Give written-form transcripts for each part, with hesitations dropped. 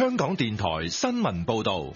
香港電台新聞報道。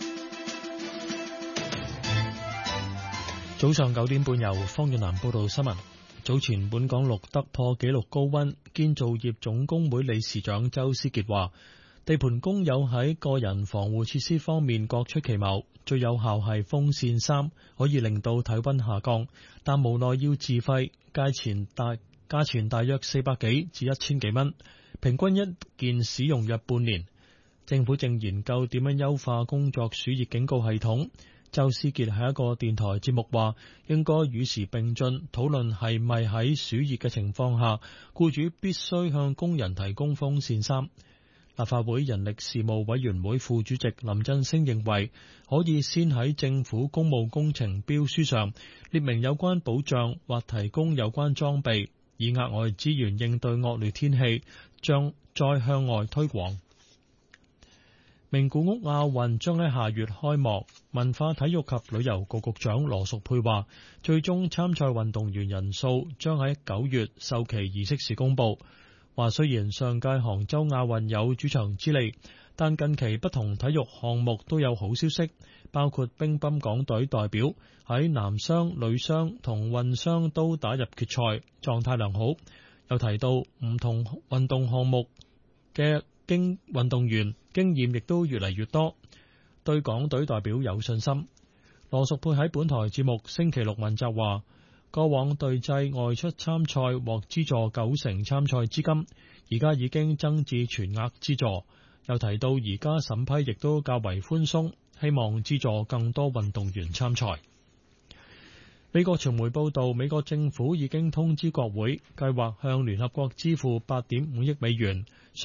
早上9點半由方遠南報道新聞。早前本港錄得破紀錄高溫，建造業總工會理事長周思傑話，地盤工友喺個人防護設施方面各出奇謀，最有效係風扇衫，可以令到體溫下降，但無奈要自費，價錢大約400幾至1000幾蚊，平均一件使用約半年。政府正研究點樣優化工作暑熱警告系統。周思傑喺一個電台節目話，應該與時並進，討論係咪喺暑熱嘅情況下，僱主必須向工人提供風扇衫。立法會人力事務委員會副主席林振昇認為，可以先喺政府公務工程標書上列明有關保障，或提供有關裝備，以額外資源應對惡劣天氣，將再向外推廣。名古屋亞運將喺下月開幕，文化體育及旅遊局局長羅淑佩話，最終參賽運動員人數將喺9月授旗儀式時公佈。話雖然上屆杭州亞運有主場之利，但近期不同體育項目都有好消息，包括乒乓港隊代表喺男雙、女雙同混雙都打入決賽，狀態良好。又提到唔同運動項目嘅運動員經驗亦都越嚟越多，對港隊代表有信心。羅淑佩喺本台節目星期六問責話，過往隊際外出參賽獲資助90%參賽資金，而家已經增至全額資助。又提到而家審批亦都較為寬鬆，希望資助更多運動員參賽。美國傳媒報道，美國政府已經通知國會，計劃向聯合國支付8.5億美元，